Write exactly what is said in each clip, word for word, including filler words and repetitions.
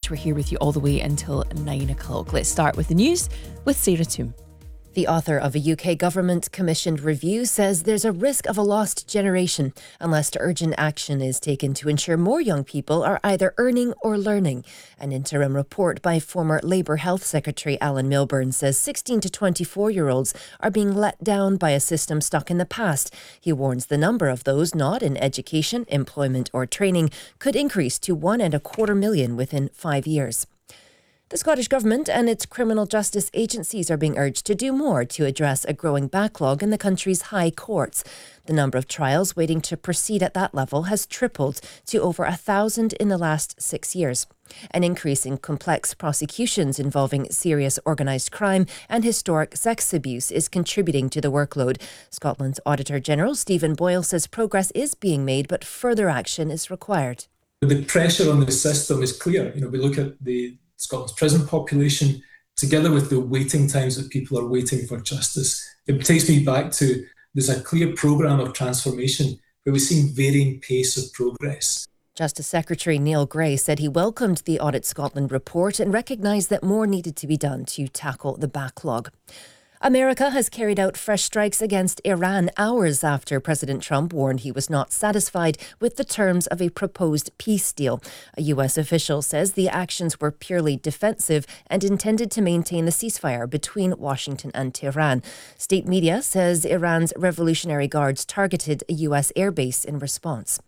We're here with you all the way until nine o'clock. Let's start with the news with Sarah Toom. The author of a U K government-commissioned review says there's a risk of a lost generation unless urgent action is taken to ensure more young people are either earning or learning. An interim report by former Labour Health Secretary Alan Milburn says sixteen to twenty-four-year-olds are being let down by a system stuck in the past. He warns the number of those not in education, employment or training could increase to one and a quarter million within five years. The Scottish Government and its criminal justice agencies are being urged to do more to address a growing backlog in the country's high courts. The number of trials waiting to proceed at that level has tripled to over a thousand in the last six years. An increase in complex prosecutions involving serious organised crime and historic sex abuse is contributing to the workload. Scotland's Auditor General Stephen Boyle says progress is being made, but further action is required. The pressure on the system is clear. You know, we look at the Scotland's prison population, together with the waiting times that people are waiting for justice. It takes me back to there's a clear programme of transformation where we've seen varying pace of progress. Justice Secretary Neil Gray said he welcomed the Audit Scotland report and recognised that more needed to be done to tackle the backlog. America has carried out fresh strikes against Iran hours after President Trump warned he was not satisfied with the terms of a proposed peace deal. A U S official says the actions were purely defensive and intended to maintain the ceasefire between Washington and Tehran. State media says Iran's Revolutionary Guards targeted a U S airbase in response.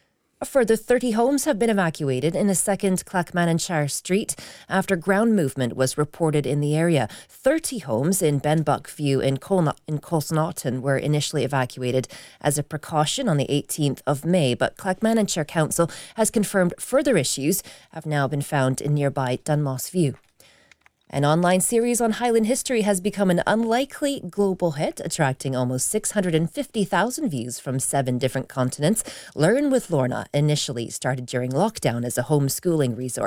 A further thirty homes have been evacuated in a second Clackmannanshire street after ground movement was reported in the area. thirty homes in Benbuck View in, Colna- in Colsnaughton were initially evacuated as a precaution on the eighteenth of May, but Clackmannanshire Council has confirmed further issues have now been found in nearby Dunmoss View. An online series on Highland history has become an unlikely global hit, attracting almost six hundred fifty thousand views from seven different continents. Learn with Lorna initially started during lockdown as a homeschooling resource.